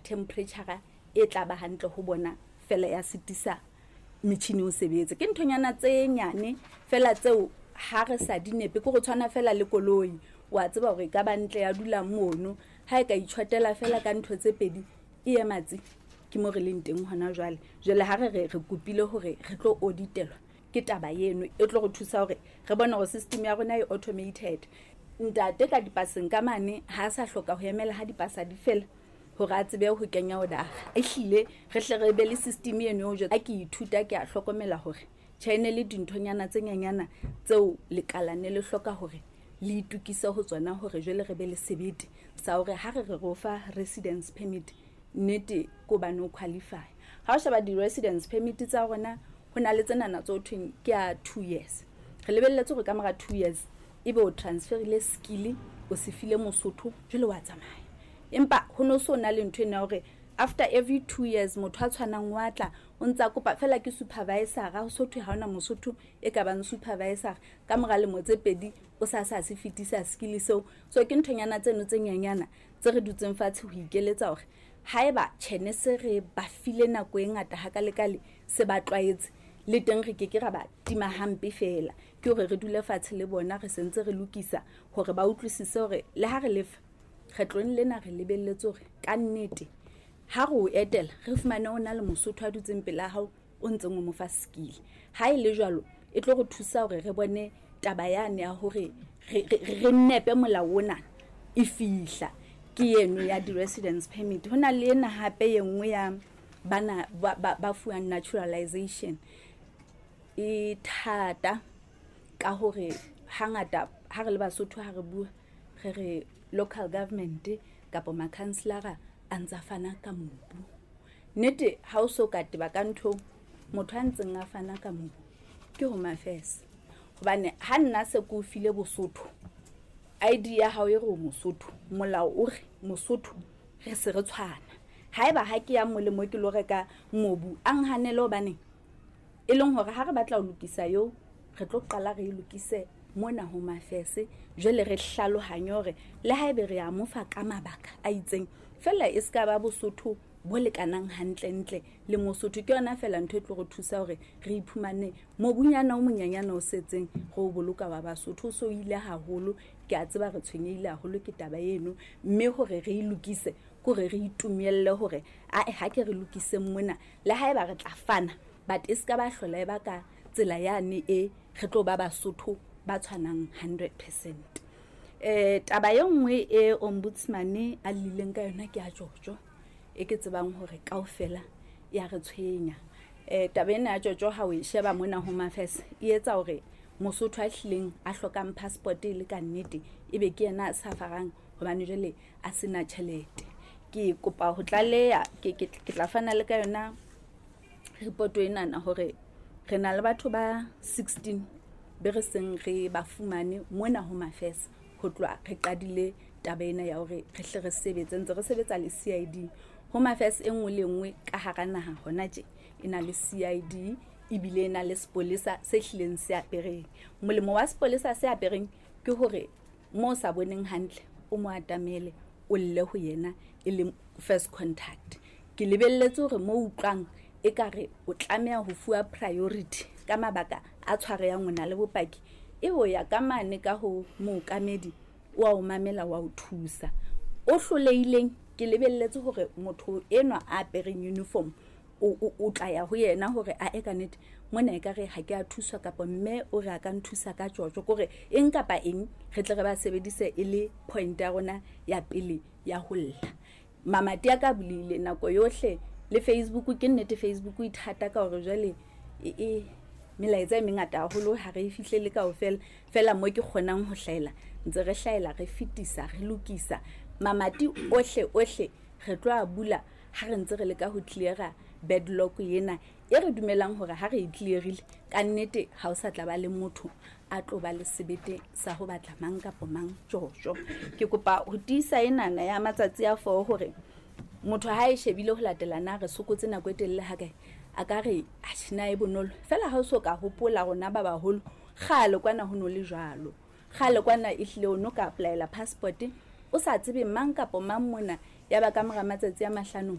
temperature e tla ba hantle ho bona fela ya sitisa metjhini o sebetse. Ke nthonyana tse nyane fela tseo ha re sa di nepe go tshwana fela le koloi wa tseba hore ka ba ntle ya dula mono ha e ka itshwatela fela ka ntho tse pedi e ematsi ke mo re leng teng hona jwale ha re kopile hore re tlo auditelwa ke taba yeno e tlo go thusa hore re bone hore system ya rona e automated. Ntate ka dipaseng ka mane ha sa hloka ho emela ha dipasa di fela hore a tsebe ho kenya oda e hlile re hle re be le system eno jo a ke ithuta ke a hlokomela hore channel le dinthonyana tse nyanyana tseo lekalane le hloka hore le itukise ho tsona hore jwale re be le sebete sa hore ha re rofa residence permit nete ko ba no qualify. Ha o sheba di residence permit tsa rona hona le tsenana tso thweng ke a 2 years re lebelletse go ka mora 2 years ebe o transferile skill o se file Mosotho jwale wa tsamaya empa ho no so na le ntwe na hore after every 2 years motho a tshwanang wa tla o ntsa kopa fela ke supervisor ga o sotho ha ona Mosotho e ka bang supervisor ka mora le motse pedi o sa se fitisa skill so ke nthonyana tseno tse nyanyana tse re dutseng fatshe ho ikeletsa hore haeba tshene se re ba file nako e ngata ha ka lekale se ba tlwaetse le teng re ke ra ba tima hampe fela ke hore re dule fatshe le bona re sentse re lokisa hore ba utlwisise hore le ha re lefa kgetlong lena re lebelletse hore ka nnete ha go etela re fumane ona le Mosotho a dutseng pela hao o ntseng o mo fa skill ha ile jwalo e tlo go thusa hore re bone taba yane ya hore re nepe molao ona e fihla ke yeno ya di residence permit. Hona le ena hape yengwe ya bana ba fuang naturalization e thata ka hore hangata ha re le Basotho ha re bua re local government kapo ma councilor a ntsa fana ka mobu nete ha o so ka teba ka ntho motho a ntseng a fana ka mobu ke Home Affairs hobane ha nna se ko file Bosotho ID ya hao e re o Mosotho molao o re Mosotho re se re tshwana haeba ha ke ya molemo ke lo reka mobu ang hanele hobane e leng hore ha re batla ho lokisa yo re tlo qala re lokise mona Home Affairs jwale re hlalohanya hore le haebe re a mofa ka mabaka a itseng fela e ska ba Bosotho bo lekanang hantle le Mosotho ke yona fela ntho e tlo go thusa hore re iphumane mobunyana o monyanyana o setseng go boloka ba Basotho so ile haholo ke a tseba re tshwenyeile haholo ke taba eno mme hore re ilukise gore re itumelle hore ha ke re lokise mona le haeba re tla fana but iska ba hlola e ba ka tsela yane e re tlo ba Basotho ba tshwanang 100%. Taba ye nngwe e ombudsman a lileng ka yona ke a Jojo e ke tsebang hore kaofela ya re tshwenya taba ena ya Jojo ha o e sheba mona Home Affairs e etsa hore Mosotho a hlileng a hlokang passport le ka nnete ebe ke yena a sa farang hobane jwale a sena tjhelete ke kopa ho tlaleya ke tla fana le ka yona report ena na hore re na le batho ba 16 be re seng re ba fumane mona Home Affairs ho tloa re qadile taba ena ya hore re hle re sebetse ntse re sebetsa le CID Home Affairs engwe le engwe ka hara naha hona tje ina le CID ibile ina le sepolesa se hlileng se apereng molemo wa sepolesa se apereng ke hore mo sa boneng hantle o mo atamele o lle ho yena e le first contact ke lebelletse hore mo utlwang e kare o tlameha ho fuwa priority ka mabaka a tshwareyang ona le bopaki e ho ya ka mane ka ho mookamedi wa o mamela wa o thusa o hloleileng ke lebelletse hore motho enwa a apereng uniform o tla ya ho yena hore a ekanete mona e kare ha ke a thuswa kapa mme o re a ka nthusa ka Jojo gore eng kapa eng re tle re ba sebedise e le point ya rona ya pele ya ho lla mamati ya ka bulile nako yohle le Facebook ke nnete Facebook e thata ka hore jwale melaetsa e mengata haholo ha re fihlele kaofela mo ke kgonang ho hlaela ntse re hlaela re fitisa re lokisa mamati ohle re tloa bula ha re ntse re le ka ho cleara bedlock yena e re dumelang hore ha re clearile ka nnete ha o sa tla ba le motho a tlo ba le sebete sa ho batla mang kapo mang Jojo ke kopa ho tisa enana ya matsatsi a 4 hore motho ha e shebile ho latelana re sokotse nako e telele ha kae a ka re a tshina e bonolo fela ha o so ka hopola rona ba baholo kgale kwana ho no le jwalo kgale kwana e hlile o no ka applyela passport o sa tsebe mang kapo mang mona ya ba ka mora matsatsi a 5